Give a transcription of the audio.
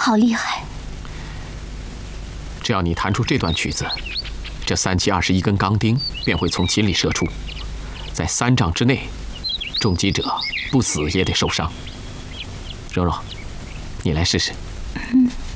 好厉害！ 只要你弹出这段曲子，这3七21根钢钉便会从琴里射出，在3丈之内，重击者不死也得受伤。蓉蓉，你来试试。 嗯。